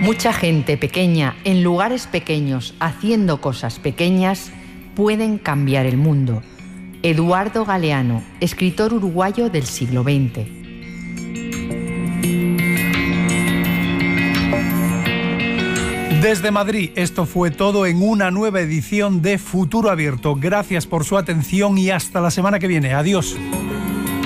Mucha gente pequeña, en lugares pequeños, haciendo cosas pequeñas, pueden cambiar el mundo. Eduardo Galeano, escritor uruguayo del siglo XX. Desde Madrid, esto fue todo en una nueva edición de Futuro Abierto. Gracias por su atención y hasta la semana que viene. Adiós.